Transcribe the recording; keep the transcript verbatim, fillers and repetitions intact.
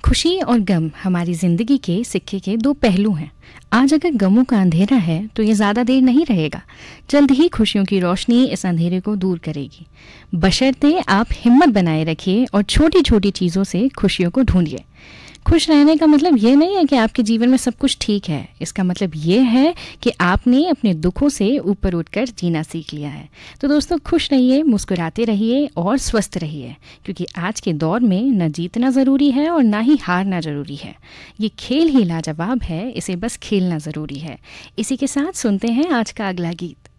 खुशी और गम हमारी ज़िंदगी के सिक्के के दो पहलू हैं। आज अगर गमों का अंधेरा है तो ये ज़्यादा देर नहीं रहेगा। जल्द ही खुशियों की रोशनी इस अंधेरे को दूर करेगी। बशर्ते आप हिम्मत बनाए रखिए और छोटी छोटी चीज़ों से खुशियों को ढूंढिए। खुश रहने का मतलब ये नहीं है कि आपके जीवन में सब कुछ ठीक है। इसका मतलब ये है कि आपने अपने दुखों से ऊपर उठकर जीना सीख लिया है। तो दोस्तों, खुश रहिए, मुस्कुराते रहिए और स्वस्थ रहिए, क्योंकि आज के दौर में न जीतना ज़रूरी है और ना ही हारना ज़रूरी है। ये खेल ही लाजवाब है, इसे बस खेलना ज़रूरी है। इसी के साथ सुनते हैं आज का अगला गीत।